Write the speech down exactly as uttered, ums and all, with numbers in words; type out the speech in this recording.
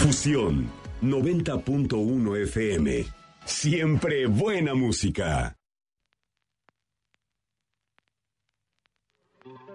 Fusión noventa punto uno F M. Siempre buena música.